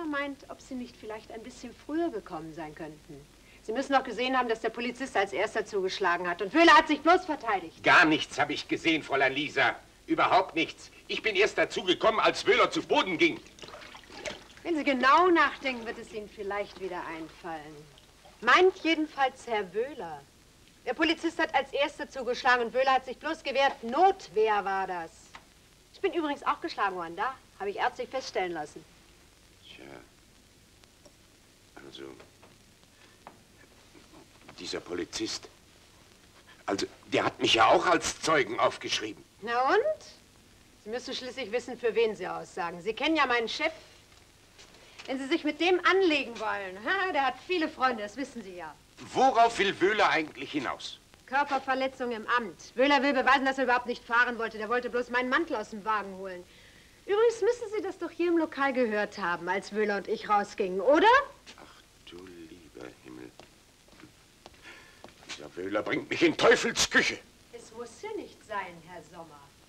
Wöhler meint, ob Sie nicht vielleicht ein bisschen früher gekommen sein könnten. Sie müssen doch gesehen haben, dass der Polizist als erster zugeschlagen hat. Und Wöhler hat sich bloß verteidigt. Gar nichts habe ich gesehen, Fräulein Lisa. Überhaupt nichts. Ich bin erst dazugekommen, als Wöhler zu Boden ging. Wenn Sie genau nachdenken, wird es Ihnen vielleicht wieder einfallen. Meint jedenfalls Herr Wöhler. Der Polizist hat als erster zugeschlagen und Wöhler hat sich bloß gewehrt. Notwehr war das. Ich bin übrigens auch geschlagen worden, da habe ich ärztlich feststellen lassen. Tja, also, dieser Polizist, also, der hat mich ja auch als Zeugen aufgeschrieben. Na und? Sie müssen schließlich wissen, für wen Sie aussagen. Sie kennen ja meinen Chef. Wenn Sie sich mit dem anlegen wollen, der hat viele Freunde, das wissen Sie ja. Worauf will Wöhler eigentlich hinaus? Körperverletzung im Amt. Wöhler will beweisen, dass er überhaupt nicht fahren wollte. Der wollte bloß meinen Mantel aus dem Wagen holen. Übrigens müssen Sie das doch hier im Lokal gehört haben, als Wöhler und ich rausgingen, oder? Ach du lieber Himmel. Dieser Wöhler bringt mich in Teufels Küche. Es muss ja nicht sein, Herr Sommer.